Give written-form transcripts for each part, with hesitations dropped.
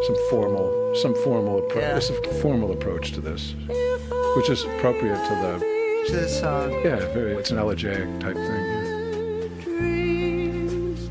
some formal approach. Yeah. There's a formal approach to this, which is appropriate To the song. it's an elegiac type thing. Yeah. Dreams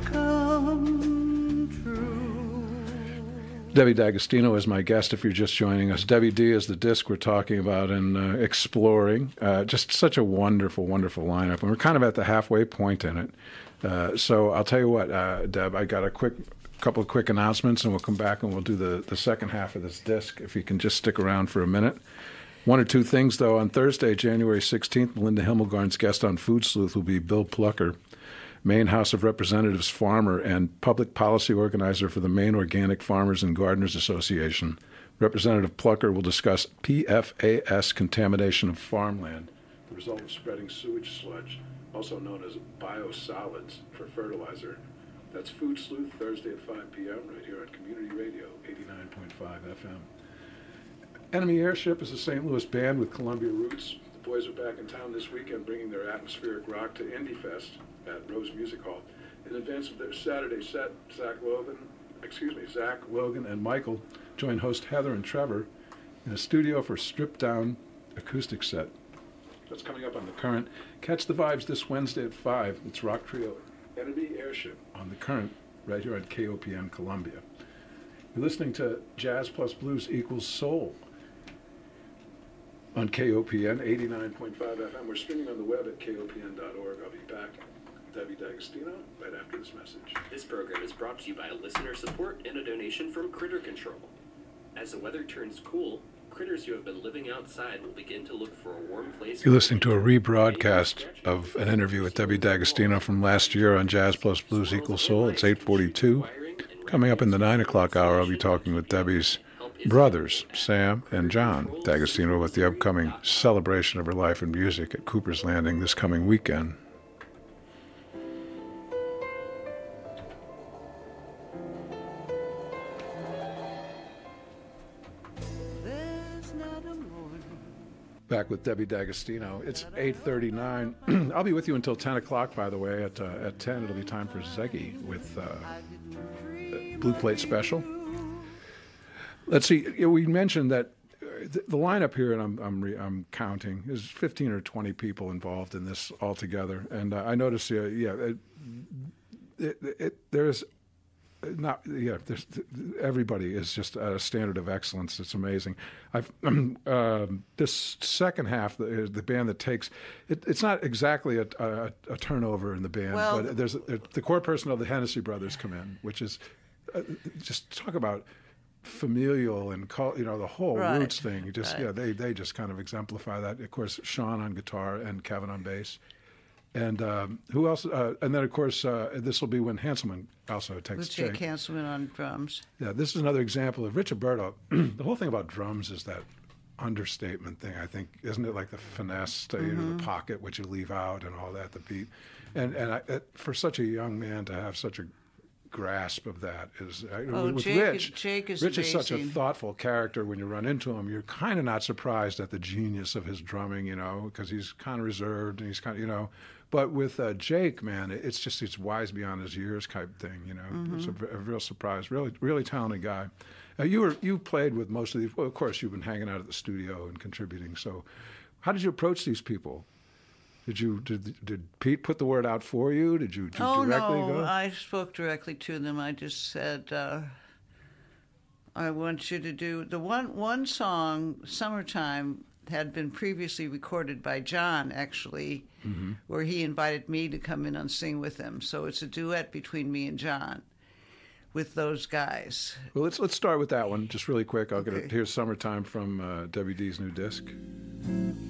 come true. Debbie D'Agostino is my guest if you're just joining us. Debbie D is the disc we're talking about and exploring. Just such a wonderful, wonderful lineup. And we're kind of at the halfway point in it. So I'll tell you what, Deb, I got a couple of quick announcements, and we'll come back and we'll do the second half of this disc, if you can just stick around for a minute. One or two things, though. On Thursday, January 16th, Melinda Himmelgarn's guest on Food Sleuth will be Bill Plucker, Maine House of Representatives farmer and public policy organizer for the Maine Organic Farmers and Gardeners Association. Representative Plucker will discuss PFAS contamination of farmland, the result of spreading sewage sludge, also known as biosolids, for fertilizer. That's Food Sleuth, Thursday at 5 p.m. right here on Community Radio, 89.5 FM. Enemy Airship is a St. Louis band with Columbia roots. The boys are back in town this weekend bringing their atmospheric rock to Indie Fest at Rose Music Hall. In advance of their Saturday set, Zach Logan and Michael join host Heather and Trevor in a studio for stripped-down acoustic set. That's coming up on The Current. Catch the vibes this Wednesday at 5. It's rock trio Enemy Airship on The Current right here on KOPN Columbia. You're listening to Jazz Plus Blues Equals Soul on KOPN 89.5 FM. We're streaming on the web at kopn.org. I'll be back. Debbie D'Agostino right after this message. This program is brought to you by listener support and a donation from Critter Control. As the weather turns cool, critters who have been living outside will begin to look for a warm place. You're listening to a rebroadcast of an interview with Debbie D'Agostino from last year on Jazz Plus Blues Equals Soul. It's 8:42. Coming up in the 9 o'clock hour, I'll be talking with Debbie's brothers, Sam and John D'Agostino, about the upcoming celebration of her life in music at Cooper's Landing this coming weekend. Back with Debbie D'Agostino. It's 8:39. I'll be with you until 10 o'clock, by the way. At 10, it'll be time for Zeggy with Blue Plate Special. Let's see. We mentioned that the lineup here, and I'm counting, is 15 or 20 people involved in this altogether. And I noticed, there's not, there's, everybody is just at a standard of excellence. It's amazing. This second half, the band that takes, it's not exactly a turnover in the band, but there's the core personnel of the Hennessy Brothers come in, which is just talk about familial and the whole roots thing. They just kind of exemplify that. Of course, Sean on guitar and Kevin on bass. And who else? And then, of course, this will be when Hanselman also takes Jake Hanselman on drums. Yeah, this is another example of Rich Alberto. The whole thing about drums is that understatement thing, I think. Isn't it like the finesse, the pocket, which you leave out and all that, the beat. And for such a young man to have such a grasp of that is with Jake is Rich amazing. Is such a thoughtful character. When you run into him, you're kind of not surprised at the genius of his drumming, because he's kind of reserved and he's kind of, But with Jake, man, it's just he's wise beyond his years type thing. It's a real surprise. Really, really talented guy. You played with most of these. Well, of course, you've been hanging out at the studio and contributing. So, how did you approach these people? Did Pete put the word out for you? Did you directly go? I spoke directly to them. I just said, I want you to do the one song, Summertime, had been previously recorded by John, actually, where he invited me to come in and sing with him. So it's a duet between me and John with those guys. Well, let's start with that one just really quick. Here's Summertime from Debbie D's new disc.